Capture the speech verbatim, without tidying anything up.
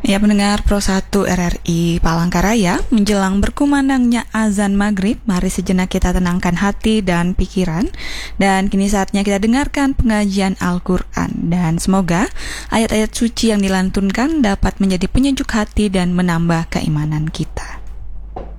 Ya, pendengar Pro satu R R I Palangkaraya, menjelang berkumandangnya azan maghrib, mari sejenak kita tenangkan hati dan pikiran. Dan kini saatnya kita dengarkan pengajian Al-Quran. Dan semoga ayat-ayat suci yang dilantunkan dapat menjadi penyejuk hati dan menambah keimanan kita.